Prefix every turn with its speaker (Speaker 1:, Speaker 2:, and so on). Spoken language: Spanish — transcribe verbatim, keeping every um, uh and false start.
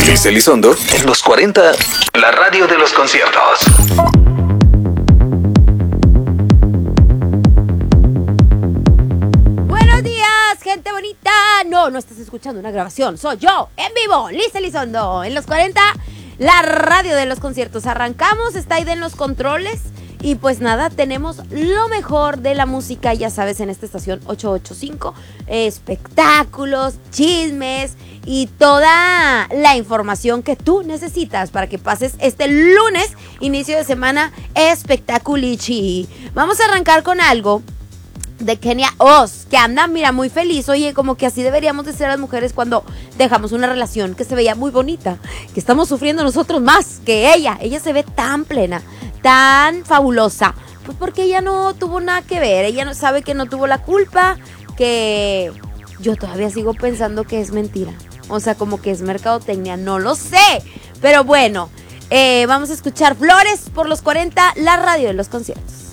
Speaker 1: Lisa Elizondo en los cuarenta, la radio de los conciertos.
Speaker 2: Buenos días, gente bonita. No, no estás escuchando una grabación. Soy yo, en vivo, Lisa Elizondo, en los cuarenta, la radio de los conciertos. Arrancamos, está Aide en los controles. Y pues nada, tenemos lo mejor de la música, ya sabes, en esta estación ochocientos ochenta y cinco, eh, espectáculos, chismes y toda la información que tú necesitas para que pases este lunes, inicio de semana, espectaculichi. Vamos a arrancar con algo de Kenia Oz, que anda, mira, muy feliz. Oye, como que así deberíamos de ser las mujeres cuando dejamos una relación que se veía muy bonita, que estamos sufriendo nosotros más que ella. Ella se ve tan plena, tan fabulosa, pues porque ella no tuvo nada que ver. Ella no sabe que no tuvo la culpa, que yo todavía sigo pensando que es mentira, o sea, como que es mercadotecnia, no lo sé, pero bueno, eh, vamos a escuchar Flores por los cuarenta, la radio de los conciertos.